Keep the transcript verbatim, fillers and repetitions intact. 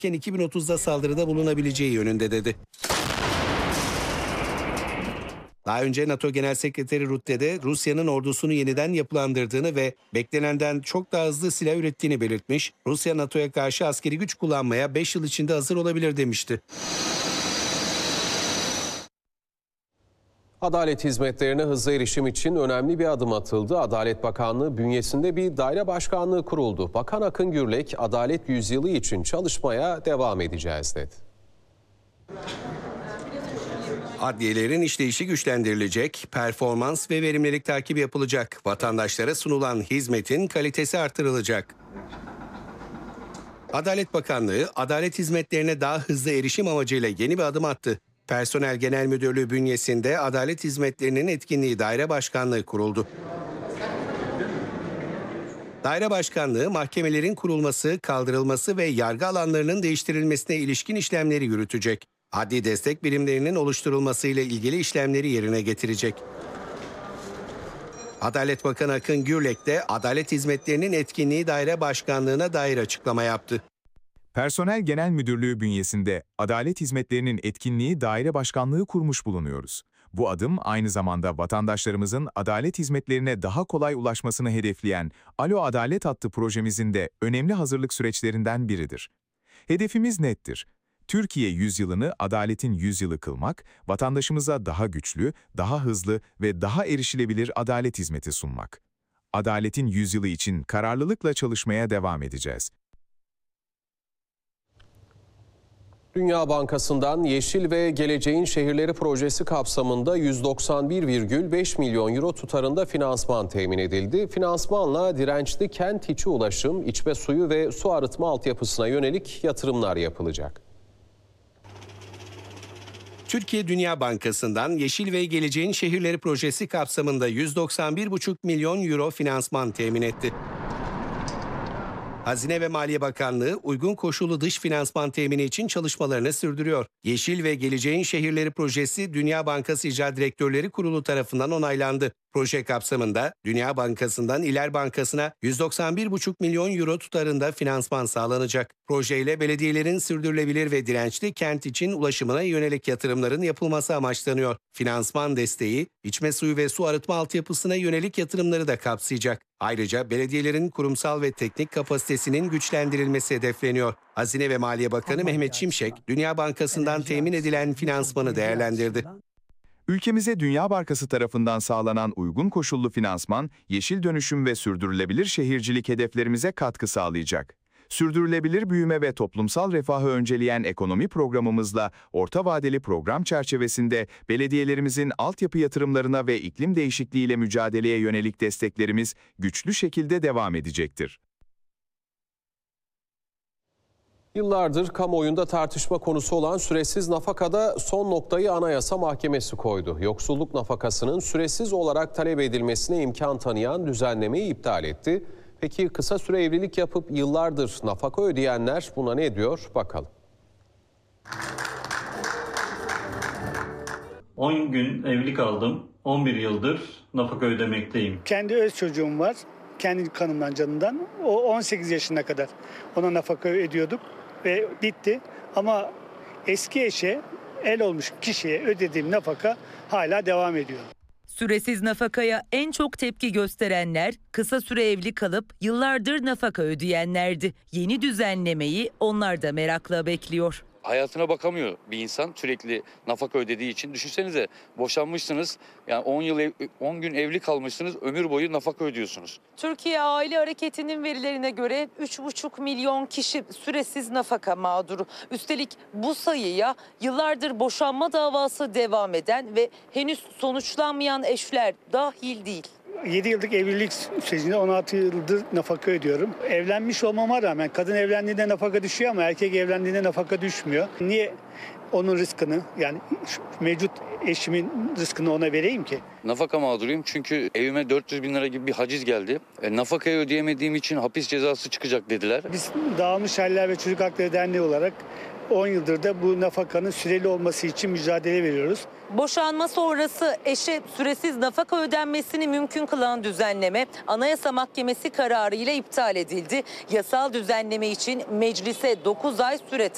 erken iki bin otuzda saldırıda bulunabileceği yönünde dedi. Daha önce NATO Genel Sekreteri Rutte de Rusya'nın ordusunu yeniden yapılandırdığını ve beklenenden çok daha hızlı silah ürettiğini belirtmiş, Rusya NATO'ya karşı askeri güç kullanmaya beş yıl içinde hazır olabilir demişti. Adalet hizmetlerine hızlı erişim için önemli bir adım atıldı. Adalet Bakanlığı bünyesinde bir daire başkanlığı kuruldu. Bakan Akın Gürlek, Adalet Yüzyılı için çalışmaya devam edeceğiz dedi. Adliyelerin işleyişi güçlendirilecek, performans ve verimlilik takibi yapılacak. Vatandaşlara sunulan hizmetin kalitesi artırılacak. Adalet Bakanlığı, adalet hizmetlerine daha hızlı erişim amacıyla yeni bir adım attı. Personel Genel Müdürlüğü bünyesinde Adalet Hizmetlerinin Etkinliği Daire Başkanlığı kuruldu. Daire Başkanlığı, mahkemelerin kurulması, kaldırılması ve yargı alanlarının değiştirilmesine ilişkin işlemleri yürütecek. Adli destek birimlerinin oluşturulmasıyla ilgili işlemleri yerine getirecek. Adalet Bakanı Akın Gürlek de Adalet Hizmetlerinin Etkinliği Daire Başkanlığı'na dair açıklama yaptı. Personel Genel Müdürlüğü bünyesinde Adalet Hizmetlerinin Etkinliği Daire Başkanlığı kurmuş bulunuyoruz. Bu adım aynı zamanda vatandaşlarımızın adalet hizmetlerine daha kolay ulaşmasını hedefleyen Alo Adalet adlı projemizin de önemli hazırlık süreçlerinden biridir. Hedefimiz nettir. Türkiye yüzyılını adaletin yüzyılı kılmak, vatandaşımıza daha güçlü, daha hızlı ve daha erişilebilir adalet hizmeti sunmak. Adaletin yüzyılı için kararlılıkla çalışmaya devam edeceğiz. Dünya Bankası'ndan Yeşil ve Geleceğin Şehirleri projesi kapsamında yüz doksan bir virgül beş milyon euro tutarında finansman temin edildi. Finansmanla dirençli kent içi ulaşım, içme suyu ve su arıtma altyapısına yönelik yatırımlar yapılacak. Türkiye Dünya Bankası'ndan Yeşil ve Geleceğin Şehirleri projesi kapsamında yüz doksan bir buçuk milyon euro finansman temin etti. Hazine ve Maliye Bakanlığı uygun koşullu dış finansman temini için çalışmalarını sürdürüyor. Yeşil ve Geleceğin Şehirleri projesi Dünya Bankası İcra Direktörleri Kurulu tarafından onaylandı. Proje kapsamında Dünya Bankası'ndan İler Bankası'na yüz doksan bir buçuk milyon euro tutarında finansman sağlanacak. Projeyle belediyelerin sürdürülebilir ve dirençli kent için ulaşımına yönelik yatırımların yapılması amaçlanıyor. Finansman desteği, içme suyu ve su arıtma altyapısına yönelik yatırımları da kapsayacak. Ayrıca belediyelerin kurumsal ve teknik kapasitesinin güçlendirilmesi hedefleniyor. Hazine ve Maliye Bakanı Mehmet Şimşek, Dünya Bankası'ndan temin edilen finansmanı değerlendirdi. Ülkemize Dünya Bankası tarafından sağlanan uygun koşullu finansman, yeşil dönüşüm ve sürdürülebilir şehircilik hedeflerimize katkı sağlayacak. Sürdürülebilir büyüme ve toplumsal refahı önceleyen ekonomi programımızla orta vadeli program çerçevesinde belediyelerimizin altyapı yatırımlarına ve iklim değişikliğiyle mücadeleye yönelik desteklerimiz güçlü şekilde devam edecektir. Yıllardır kamuoyunda tartışma konusu olan süresiz nafakada son noktayı Anayasa Mahkemesi koydu. Yoksulluk nafakasının süresiz olarak talep edilmesine imkan tanıyan düzenlemeyi iptal etti. Peki kısa süre evlilik yapıp yıllardır nafaka ödeyenler buna ne diyor? Bakalım. on gün evli kaldım. on bir yıldır nafaka ödemekteyim. Kendi öz çocuğum var. Kendi kanımdan, canımdan. O on sekiz yaşına kadar ona nafaka ödüyorduk ve bitti. Ama eski eşe, el olmuş kişiye ödediğim nafaka hala devam ediyor. Süresiz nafakaya en çok tepki gösterenler, kısa süre evli kalıp yıllardır nafaka ödeyenlerdi. Yeni düzenlemeyi onlar da merakla bekliyor. Hayatına bakamıyor bir insan sürekli nafaka ödediği için. Düşünsenize, boşanmışsınız, yani on yıl ev, on gün evli kalmışsınız, ömür boyu nafaka ödüyorsunuz. Türkiye Aile Hareketi'nin verilerine göre üç buçuk milyon kişi süresiz nafaka mağduru. Üstelik bu sayıya yıllardır boşanma davası devam eden ve henüz sonuçlanmayan eşler dahil değil. yedi yıllık evlilik sürecinde on altı yıldır nafaka ödüyorum. Evlenmiş olmama rağmen kadın evlendiğinde nafaka düşüyor ama erkek evlendiğinde nafaka düşmüyor. Niye onun rızkını, yani mevcut eşimin rızkını ona vereyim ki? Nafaka mağduruyum çünkü evime dört yüz bin lira gibi bir haciz geldi. E, nafakayı ödeyemediğim için hapis cezası çıkacak dediler. Biz Dağılmış Aileler ve Çocuk Hakları Derneği olarak on yıldır da bu nafakanın süreli olması için mücadele veriyoruz. Boşanma sonrası eşe süresiz nafaka ödenmesini mümkün kılan düzenleme Anayasa Mahkemesi kararıyla iptal edildi. Yasal düzenleme için meclise dokuz ay süre